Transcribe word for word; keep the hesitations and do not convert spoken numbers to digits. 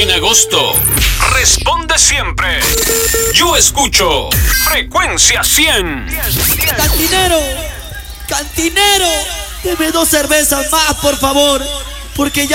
en agosto. Responde siempre. Yo escucho Frecuencia cien. Cantinero, cantinero, deme dos cervezas más, por favor, porque ya